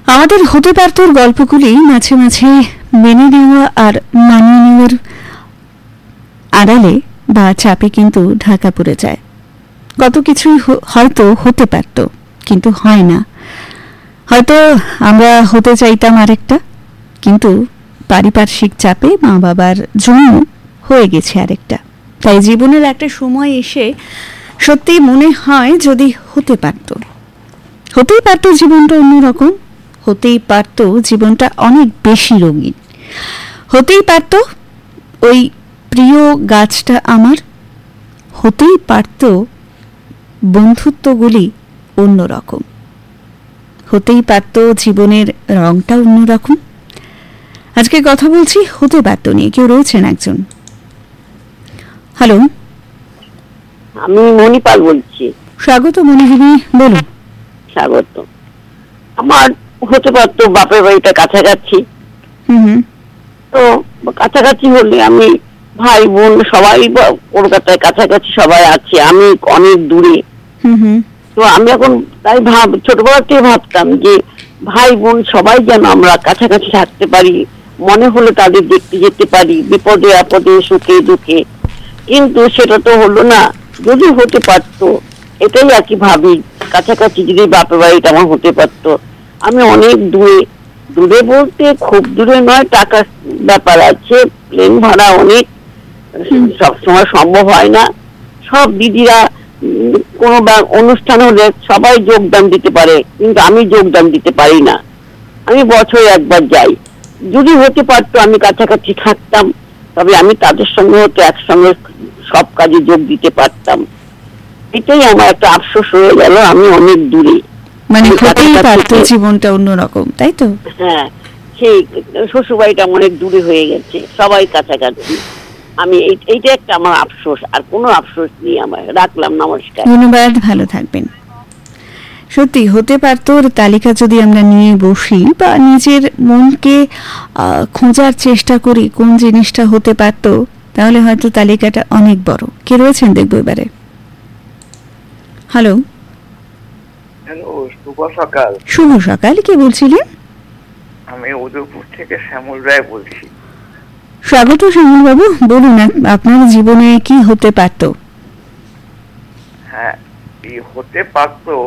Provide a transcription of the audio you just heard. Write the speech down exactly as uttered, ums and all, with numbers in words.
আমাদের হতে পারত গল্পগুলি মাঝে মাঝে মেনে নেওয়া আর মানিয়ে নেওয়ার আড়ালে বা চাপে কিন্তু ঢাকা পড়ে যায়। কত কিছুই হয়তো হতে পারত, কিন্তু হয় না। হয়তো আমরা হতে চাইতাম আরেকটা, কিন্তু পারিপার্শ্বিক চাপে মা বাবার জন্য হয়ে গেছে আরেকটা। তাই জীবনের একটা সময় এসে সত্যি মনে হয় যদি হতে পারত, হতেই পারত জীবনটা অন্যরকম, হতেই পারত জীবনটা অনেক বেশি রঙিন, হতেই পারত ওই প্রিয় গাছটা আমার, হতেই পারত বন্ধুত্বগুলি অন্যরকম, হতেই পারত জীবনের রংটা অন্যরকম। আজকে কথা বলছি হতে পারত নিয়ে। কেউ রয়েছেন একজন। হ্যালো, আমি মণিপাল বলছি। স্বাগত মণিভূমি, বলুন। স্বাগত। আমার হতে পারতো বাপের বাড়িটা কাছাকাছি, হুম হুম তো কাছাকাছি হলে আমি ভাই বোন সবাই কলকাতায় কাছাকাছি সবাই আছে, আমি অনেক দূরে। হুম হুম তো আমি এখন তাই ভাব ছোটবেলা থেকে ভাবতাম যে ভাই বোন সবাই যেন আমরা কাছাকাছি থাকতে পারি, মনে হলে তাদের দেখতে যেতে পারি, বিপদে আপদে সুখে দুঃখে। কিন্তু সেটা তো হলো না। যদি হতে পারতো, এটাই আর কি ভাবি, কাছাকাছি যদি বাপের বাড়িটা আমার হতে পারতো। আমি অনেক দূরে, দূরে বলতে খুব দূরে নয়, টাকার ব্যাপার আছে, প্লেন ভাড়া অনেক, সবসময় সম্ভব হয় না। সব দিদিরা কোনো অনুষ্ঠান হলে সবাই যোগদান দিতে পারে, কিন্তু আমি যোগদান দিতে পারি না। আমি বছরে একবার যাই। যদি হতে পারতো আমি কাছাকাছি থাকতাম, তবে আমি তাদের সঙ্গে হতো একসঙ্গে সব কাজে যোগ দিতে পারতাম। এটাই আমার একটা আফসোস হয়ে গেল, আমি অনেক দূরে। মানে হতেই পারতো জীবনটা অন্যরকম, তাই তো? হ্যাঁ, সেই শ্বশুর বাড়িটা অনেক দূরে হয়ে গেছে, সবাই কাছাকাছি। আমি এইটা একটা আমার আফসোস, আর কোনো আফসোস নেই আমার। রাখলাম, নমস্কার। ধন্যবাদ, ভালো থাকবেন। সত্যি হতে পারতো তালিকা যদি আমরা নিয়ে বসি বা নিজের মনকে খোঁজার চেষ্টা করি কোন জিনিসটা হতে পারতো, তাহলে হয়তো তালিকাটা অনেক বড়। কে রয়েছেন দেখবো এবারে। হ্যালো। হ্যালো, শুভ সকাল। শুভ সকাল, কে বলছিলেন? আমি উদয়পুর থেকে শ্যামল রায় বলছি। স্বাগত শ্যামল বাবু, বলুন আপনার জীবনে কি হতে পারতো? হ্যাঁ, হতে পারতো